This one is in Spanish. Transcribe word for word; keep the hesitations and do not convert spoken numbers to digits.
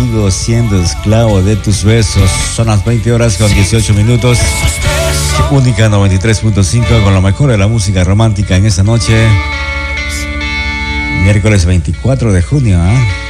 sigo siendo esclavo de tus besos. Son las veinte horas con dieciocho minutos. Única noventa y tres punto cinco con lo mejor de la música romántica en esta noche. Miércoles veinticuatro de junio, ¿eh?